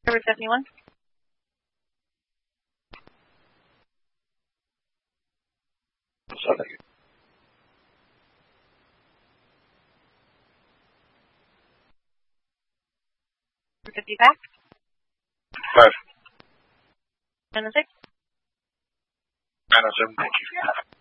Number 71. Sorry. 50 back. 5. 906. 907, thank you.